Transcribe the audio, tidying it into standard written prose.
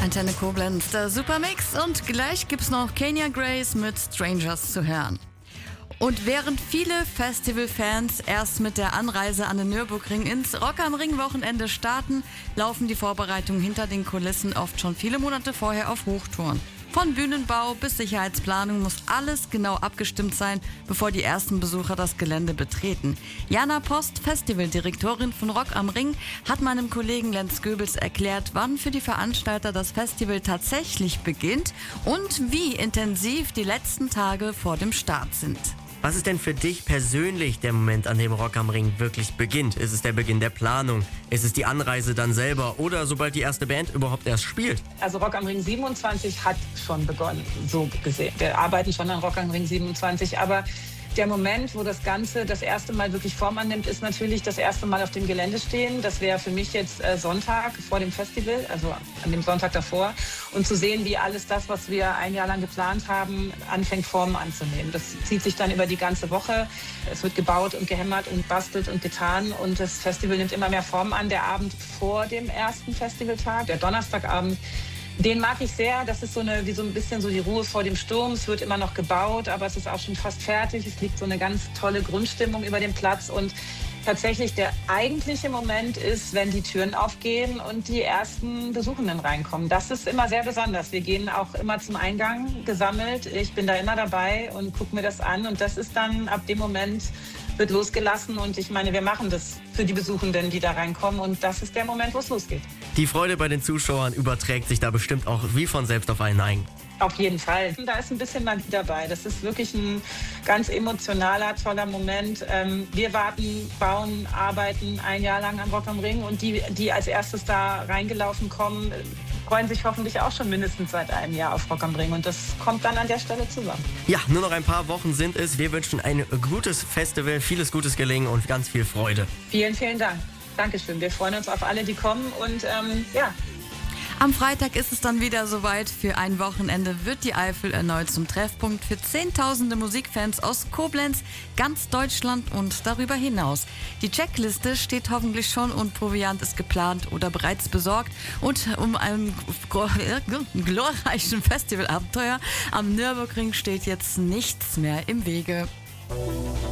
Antenne Koblenz, der Supermix, und gleich gibt's noch Kenya Grace mit Strangers zu hören. Und während viele Festivalfans erst mit der Anreise an den Nürburgring ins Rock am Ring Wochenende starten, laufen die Vorbereitungen hinter den Kulissen oft schon viele Monate vorher auf Hochtouren. Von Bühnenbau bis Sicherheitsplanung muss alles genau abgestimmt sein, bevor die ersten Besucher das Gelände betreten. Jana Post, Festivaldirektorin von Rock am Ring, hat meinem Kollegen Lenz Goebels erklärt, wann für die Veranstalter das Festival tatsächlich beginnt und wie intensiv die letzten Tage vor dem Start sind. Was ist denn für dich persönlich der Moment, an dem Rock am Ring wirklich beginnt? Ist es der Beginn der Planung? Ist es die Anreise dann selber? Oder sobald die erste Band überhaupt erst spielt? Also Rock am Ring 27 hat schon begonnen, so gesehen. Wir arbeiten schon an Rock am Ring 27, aber der Moment, wo das Ganze das erste Mal wirklich Form annimmt, ist natürlich das erste Mal auf dem Gelände stehen. Das wäre für mich jetzt Sonntag vor dem Festival, also an dem Sonntag davor. Und zu sehen, wie alles das, was wir ein Jahr lang geplant haben, anfängt Form anzunehmen. Das zieht sich dann über die ganze Woche. Es wird gebaut und gehämmert und bastelt und getan. Und das Festival nimmt immer mehr Form an. Der Abend vor dem ersten Festivaltag, der Donnerstagabend, den mag ich sehr. Das ist wie so ein bisschen so die Ruhe vor dem Sturm. Es wird immer noch gebaut, aber es ist auch schon fast fertig. Es liegt so eine ganz tolle Grundstimmung über dem Platz. Und tatsächlich der eigentliche Moment ist, wenn die Türen aufgehen und die ersten Besuchenden reinkommen. Das ist immer sehr besonders. Wir gehen auch immer zum Eingang gesammelt. Ich bin da immer dabei und gucke mir das an. Und das ist dann ab dem Moment wird losgelassen. Und ich meine, wir machen das für die Besuchenden, die da reinkommen. Und das ist der Moment, wo es losgeht. Die Freude bei den Zuschauern überträgt sich da bestimmt auch wie von selbst auf einen ein. Auf jeden Fall. Da ist ein bisschen Magie dabei. Das ist wirklich ein ganz emotionaler, toller Moment. Wir warten, bauen, arbeiten ein Jahr lang am Rock am Ring. Und die als erstes da reingelaufen kommen, freuen sich hoffentlich auch schon mindestens seit einem Jahr auf Rock am Ring. Und das kommt dann an der Stelle zusammen. Ja, nur noch ein paar Wochen sind es. Wir wünschen ein gutes Festival, vieles gutes Gelingen und ganz viel Freude. Vielen, vielen Dank. Dankeschön. Wir freuen uns auf alle, die kommen. Und ja. Am Freitag ist es dann wieder soweit. Für ein Wochenende wird die Eifel erneut zum Treffpunkt für Zehntausende Musikfans aus Koblenz, ganz Deutschland und darüber hinaus. Die Checkliste steht hoffentlich schon und Proviant ist geplant oder bereits besorgt. Und um einem glorreichen Festivalabenteuer am Nürburgring steht jetzt nichts mehr im Wege.